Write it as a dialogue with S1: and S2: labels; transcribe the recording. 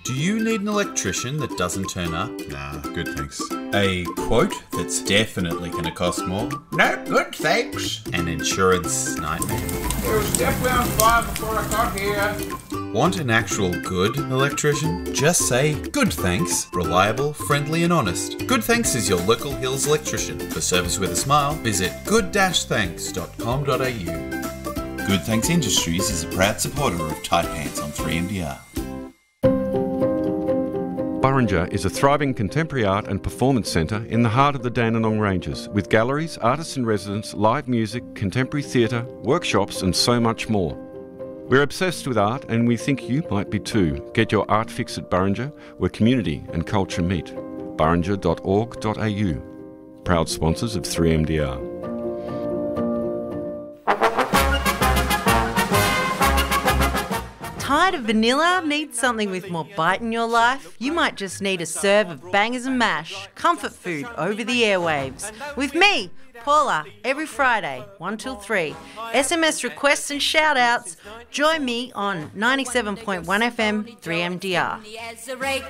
S1: Do you need an electrician that doesn't turn up?
S2: Nah, good thanks.
S1: A quote that's definitely going to cost more?
S3: No, good, thanks.
S1: An insurance nightmare?
S3: It was definitely on fire before I got here.
S1: Want an actual good electrician? Just say, good thanks, reliable, friendly and honest. Good Thanks is your local Hills electrician. For service with a smile, visit good-thanks.com.au.
S2: Good Thanks Industries is a proud supporter of Tight Pants on 3MDR.
S4: Burrinja is a thriving contemporary art and performance centre in the heart of the Dandenong Ranges, with galleries, artists in residence, live music, contemporary theatre, workshops and so much more. We're obsessed with art and we think you might be too. Get your art fix at Burrinja, where community and culture meet. burrinja.org.au. Proud sponsors of 3MDR.
S5: Tired of vanilla? Need something with more bite in your life? You might just need a serve of bangers and mash, comfort food over the airwaves. With me, Paula, every Friday, 1 till 3. SMS requests and shout-outs. Join me on 97.1 FM 3MDR.